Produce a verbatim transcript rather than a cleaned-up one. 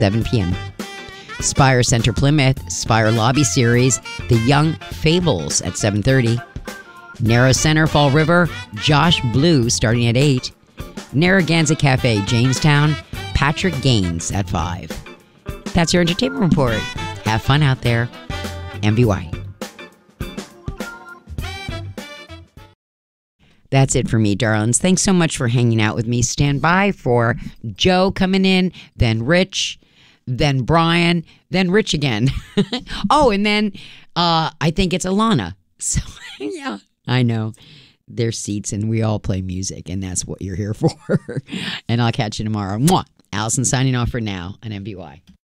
seven p.m. Spire Center Plymouth, Spire Lobby Series, The Young Fables at seven thirty. Narrow Center Fall River, Josh Blue starting at eight. Narragansett Cafe, Jamestown, Patrick Gaines at five. That's your entertainment report. Have fun out there. M B Y. That's it for me, darlings. Thanks so much for hanging out with me. Stand by for Joe coming in, then Rich, then Brian, then Rich again. Oh, and then uh, I think it's Alana. So, yeah, I know. There's seats and we all play music, and that's what you're here for. And I'll catch you tomorrow. Mwah. Allison signing off for now on M B Y.